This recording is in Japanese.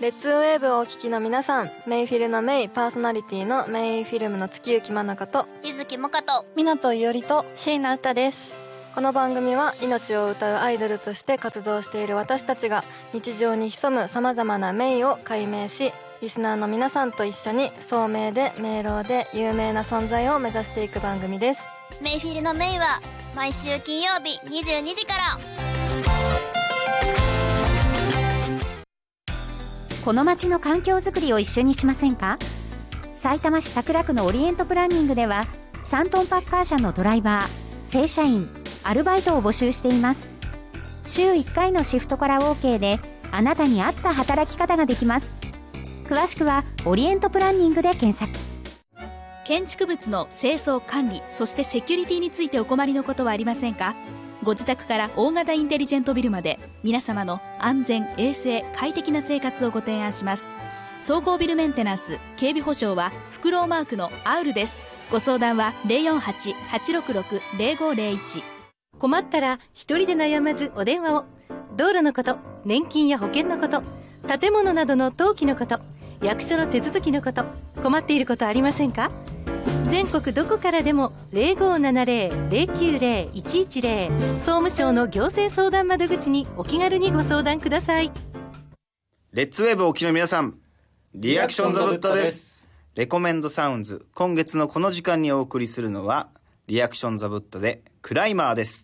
レッツウェーブをお聞きの皆さん、メイフィルのメイパーソナリティのメイフィルムの月行真中とゆずきもかと港いおりと椎名歌です。 この番組は命を歌うアイドルとして活動している私たちが日常に潜むさまざまなメイを解明し、リスナーの皆さんと一緒に聡明で明朗で有名な存在を目指していく番組です。 メイフィルのメイは毎週金曜日22時から。 この街の環境づくりを一緒にしませんか。さいたま市桜区のオリエントプランニングでは3トンパッカー車のドライバー、正社員、アルバイトを募集しています。週1回のシフトから OK であなたに合った働き方ができます。詳しくはオリエントプランニングで検索。 建築物の清掃管理、そしてセキュリティについてお困りのことはありませんか。ご自宅から大型インテリジェントビルまで皆様の安全衛生快適な生活をご提案します。総合ビルメンテナンス警備保証はフクロウマークのアウルです。ご相談は 048-866-0501。 困ったら一人で悩まずお電話を。道路のこと、年金や保険のこと、建物などの登記のこと、役所の手続きのこと、困っていることありませんか。全国どこからでも 0570-090-110 総務省の行政相談窓口にお気軽にご相談ください。 レッツウェーブお聞きの皆さん、リアクションザブットです。レコメンドサウンズ、今月のこの時間にお送りするのはリアクションザブットでクライマーです。